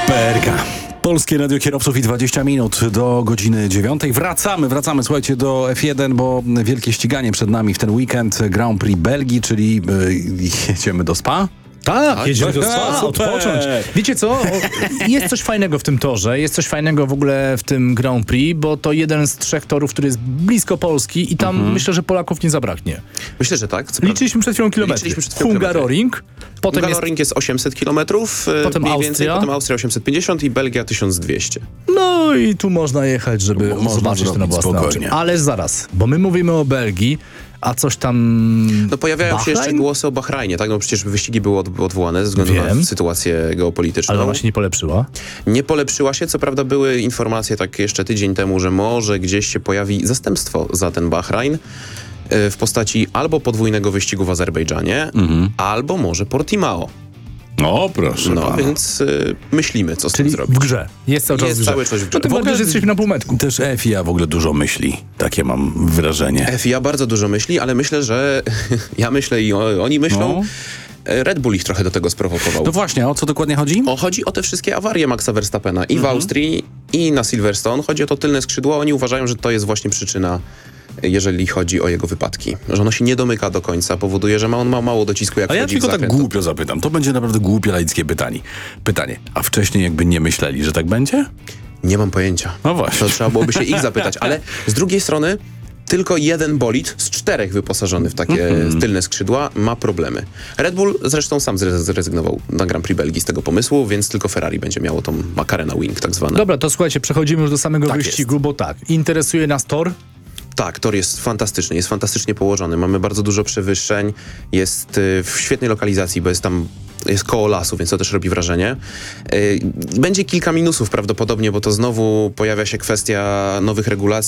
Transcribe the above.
PRK. Polskie Radio Kierowców i 20 minut do godziny 9. Wracamy, słuchajcie, do F1, bo wielkie ściganie przed nami w ten weekend. Grand Prix Belgii, czyli jedziemy do Spa. Tak, jedziemy do Spa, odpocząć. Wiecie co? Jest coś fajnego w tym torze, jest coś fajnego w ogóle w tym Grand Prix, bo to jeden z 3 torów, który jest blisko Polski i tam myślę, że Polaków nie zabraknie. Myślę, że tak. Liczyliśmy przed chwilą kilometry. Hungaroring. Hungaroring jest 800 kilometrów, potem mniej Austria. więcej, potem Austria 850 i Belgia 1200. No i tu można jechać, żeby zobaczyć to na własne oczy. Ale zaraz, bo my mówimy o Belgii, a coś tam... No pojawiają się jeszcze głosy o Bahrajnie, tak? No przecież wyścigi były odwołane ze względu na sytuację geopolityczną. Ale ona się nie polepszyła? Nie polepszyła się, co prawda były informacje tak jeszcze tydzień temu, że może gdzieś się pojawi zastępstwo za ten Bahrajn w postaci albo podwójnego wyścigu w Azerbejdżanie, albo może Portimao. O, proszę pana. Więc myślimy, co z tym zrobić. w grze. Jest cały czas w grze. Cały czas w grze. No tym bardziej, że jesteśmy na półmetku. Też FIA w ogóle dużo myśli. Takie mam wrażenie. FIA bardzo dużo myśli, ale myślę, że ja myślę i oni myślą. No. Red Bull ich trochę do tego sprowokował. No właśnie, o co dokładnie chodzi? Chodzi o te wszystkie awarie Maxa Verstappena i w Austrii, i na Silverstone. Chodzi o to tylne skrzydło. Oni uważają, że to jest właśnie przyczyna, jeżeli chodzi o jego wypadki. Że ono się nie domyka do końca, powoduje, że on ma mało docisku, jak a ja wchodzi w tylko zakręt. tak głupio zapytam. To będzie naprawdę głupie, laickie pytanie. A wcześniej jakby nie myśleli, że tak będzie? Nie mam pojęcia. No właśnie. To trzeba byłoby się ich zapytać. Ale z drugiej strony tylko jeden bolid z 4 wyposażony w takie tylne skrzydła ma problemy. Red Bull zresztą sam zrezygnował na Grand Prix Belgii z tego pomysłu, więc tylko Ferrari będzie miało tą Macarena Wing tak zwane. Dobra, to słuchajcie, przechodzimy już do samego wyścigu, bo interesuje nas tor. Tak, tor jest fantastyczny, jest fantastycznie położony. Mamy bardzo dużo przewyższeń, jest w świetnej lokalizacji, bo jest koło lasu, więc to też robi wrażenie. Będzie kilka minusów prawdopodobnie, bo to znowu pojawia się kwestia nowych regulacji